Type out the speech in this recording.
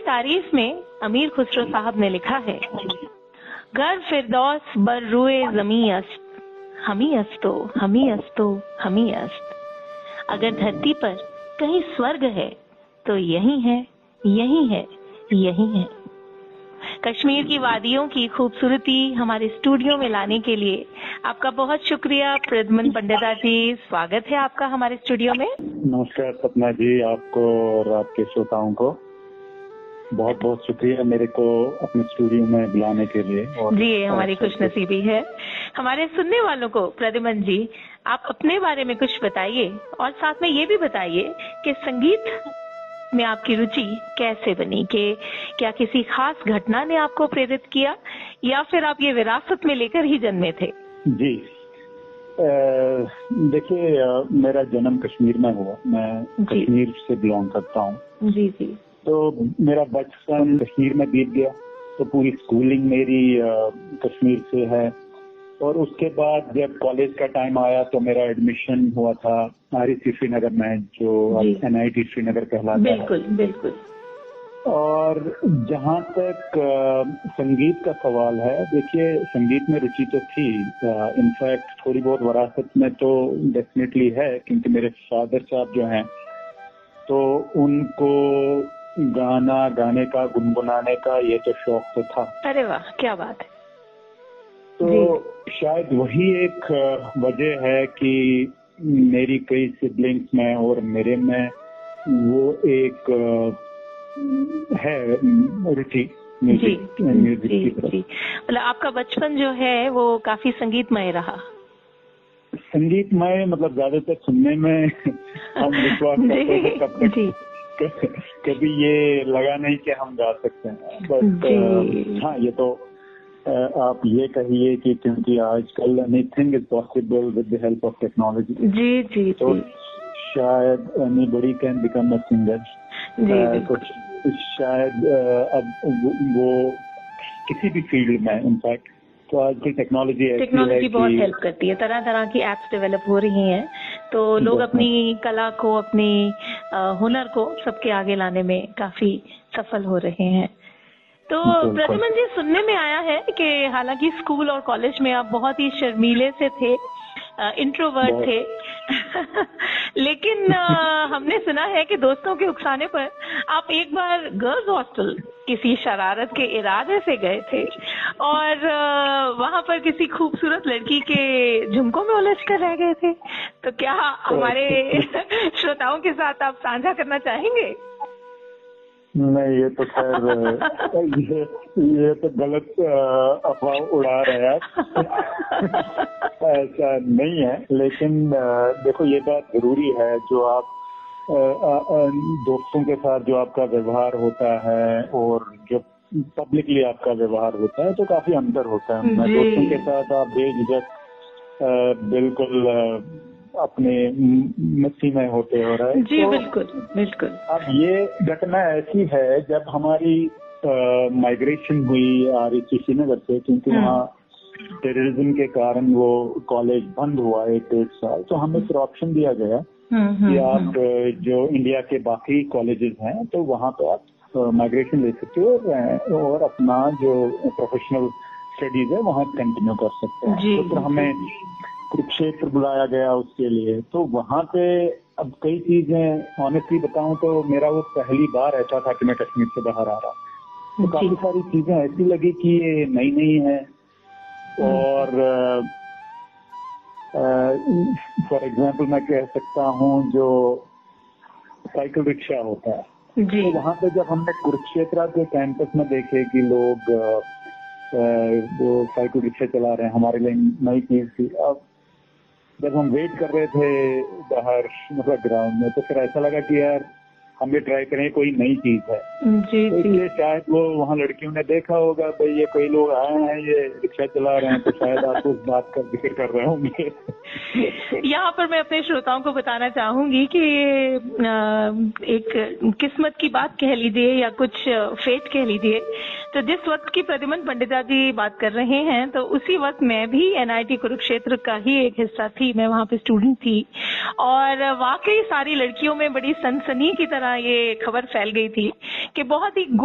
तारीफ में अमीर खुसरो साहब ने लिखा है, घर फिरदौस बर रुए जमी अस्त, हमी अस्तो हमी अस्तो हमी अस्त। अगर धरती पर कहीं स्वर्ग है तो यही है, यही है, यही है। कश्मीर की वादियों की खूबसूरती हमारे स्टूडियो में लाने के लिए आपका बहुत शुक्रिया प्रद्युमन पंडिता जी। स्वागत है आपका हमारे स्टूडियो में। नमस्कार सपना जी, आपको और आपके श्रोताओं को बहुत बहुत शुक्रिया मेरे को अपने स्टूडियो में बुलाने के लिए। और जी, हमारी खुशनसीबी है। हमारे सुनने वालों को प्रद्युमन जी आप अपने बारे में कुछ बताइए और साथ में ये भी बताइए कि संगीत में आपकी रुचि कैसे बनी, कि क्या किसी खास घटना ने आपको प्रेरित किया या फिर आप ये विरासत में लेकर ही जन्मे थे? जी, देखिए मेरा जन्म कश्मीर में हुआ, मैं कश्मीर से बिलोंग करता हूँ। जी जी। तो मेरा बचपन कश्मीर में बीत गया, तो पूरी स्कूलिंग मेरी कश्मीर से है। और उसके बाद जब कॉलेज का टाइम आया तो मेरा एडमिशन हुआ था REC श्रीनगर में, जो NIT श्रीनगर कहलाता है। बिल्कुल बिल्कुल। और जहाँ तक संगीत का सवाल है, देखिए संगीत में रुचि तो थी, इनफैक्ट थोड़ी बहुत विरासत में तो डेफिनेटली है, क्योंकि मेरे फादर साहब जो हैं तो उनको गाने का, गुनगुनाने का ये तो शौक तो था। अरे वाह, क्या बात है। तो शायद वही एक वजह है कि मेरी कई सिबलिंग्स में और मेरे में वो एक है रुचि म्यूजिक की तरफ। मतलब आपका बचपन जो है वो काफी संगीतमय रहा। संगीतमय मतलब ज्यादातर सुनने में हम विश्वास करते थे, तब तक कभी ये लगा नहीं कि हम गा सकते हैं। बट हाँ, ये तो आप ये कहिए कि क्योंकि आजकल anything is possible with the help of technology. जी जी। तो शायद anybody can become a singer. तो शायद अब वो किसी भी फील्ड में, इनफैक्ट तो आजकल टेक्नोलॉजी बहुत हेल्प करती है। तरह तरह की एप्स डेवलप हो रही हैं, तो लोग अपनी कला को, अपनी हुनर को सबके आगे लाने में काफी सफल हो रहे हैं। तो प्रद्युमन जी, सुनने में आया है कि हालांकि स्कूल और कॉलेज में आप बहुत ही शर्मीले से थे, इंट्रोवर्ट थे लेकिन हमने सुना है कि दोस्तों के उकसाने पर आप एक बार गर्ल्स हॉस्टल किसी शरारत के इरादे से गए थे और वहां पर किसी खूबसूरत लड़की के झुमकों में उलझ कर रह गए थे। तो क्या हमारे श्रोताओं के साथ आप साझा करना चाहेंगे? नहीं, ये तो खैर ये तो गलत अफवाह उड़ा रहे हैं ऐसा नहीं है। लेकिन देखो, ये बात जरूरी है, जो आप दोस्तों के साथ जो आपका व्यवहार होता है और जो पब्लिकली आपका व्यवहार होता है, तो काफी अंतर होता है। दोस्तों के साथ आप बेझिझक बिल्कुल अपने मस्ती में होते हो रहे। जी तो बिल्कुल बिल्कुल। अब ये घटना ऐसी है, जब हमारी माइग्रेशन हुई REC श्रीनगर से, क्योंकि वहाँ टेररिज्म के कारण वो कॉलेज बंद हुआ 1-1.5 साल, तो हमें फिर ऑप्शन दिया गया कि आप जो इंडिया के बाकी कॉलेजेस हैं तो वहाँ पे आप माइग्रेशन ले सकते हो और अपना जो प्रोफेशनल स्टडीज है वहाँ कंटिन्यू कर सकते हैं। तो फिर हमें कुरुक्षेत्र बुलाया गया उसके लिए। तो वहाँ पे अब कई चीजें, ऑनेस्टली बताऊं तो मेरा वो पहली बार ऐसा था कि मैं कश्मीर से बाहर आ रहा, तो काफी सारी चीजें ऐसी लगी कि ये नई नई है। और फॉर एग्जाम्पल मैं कह सकता हूँ, जो साइकिल रिक्शा होता है, तो वहाँ पे जब हमने कुरुक्षेत्र के कैंपस में देखे कि लोग वो साइकिल रिक्शा चला रहे हैं, हमारे लिए नई चीज थी। अब जब हम वेट कर रहे थे बाहर मतलब ग्राउंड में, तो फिर ऐसा लगा कि यार हम भी ट्राई करें, कोई नई चीज है। तो इसलिए शायद वो वहाँ लड़कियों ने देखा होगा, भाई ये कई लोग आए हैं, ये रिक्शा चला रहे हैं, तो शायद आप उस बात का जिक्र कर रहे होंगे। यहाँ पर मैं अपने श्रोताओं को बताना चाहूंगी कि एक किस्मत की बात कह लीजिए या कुछ फेट कह लीजिए, तो जिस वक्त की प्रद्युमन पंडिता जी बात कर रहे हैं, तो उसी वक्त मैं भी NIT कुरुक्षेत्र का ही एक हिस्सा थी। मैं वहाँ पे स्टूडेंट थी और वाकई सारी लड़कियों में बड़ी सनसनी की तरह ये खबर फैल गई थी कि बहुत ही